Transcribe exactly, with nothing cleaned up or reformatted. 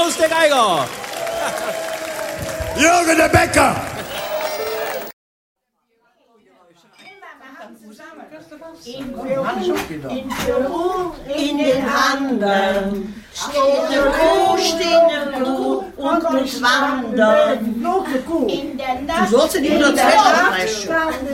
Applaus der Geiger. Jürgen der Bäcker. In Peru, in den Anden, steht eine Kuh, steht eine Kuh und muss wandern. In der Nacht, Du sollst in die Nacht